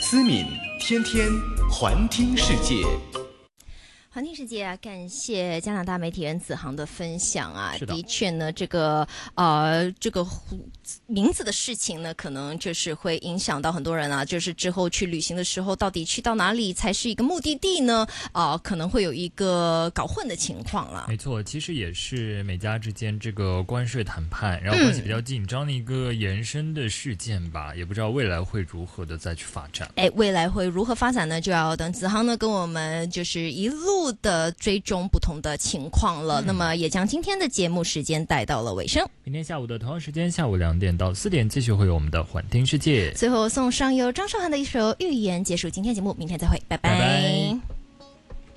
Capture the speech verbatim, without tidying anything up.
思敏天天环听世界。 环听世界啊，感谢加拿大媒体人子航的分享啊。 是的， 的确呢，这个呃这个名字的事情呢，可能就是会影响到很多人啊。就是之后去旅行的时候，到底去到哪里才是一个目的地呢？啊、呃，可能会有一个搞混的情况了。 没错，其实也是美加之间这个关税谈判，然后关系比较紧张的一个延伸的事件吧。嗯、也不知道未来会如何的再去发展。 哎，未来会如何发展呢？就要等子航呢跟我们就是一路的追踪不同的情况了。嗯、那么也将今天的节目时间带到了尾声。 明天下午的同样时间，下午两点到四点，继续会有我们的环听世界。 最后送上由张韶涵的一首《预言》，结束今天节目，明天再会，拜拜。 拜拜。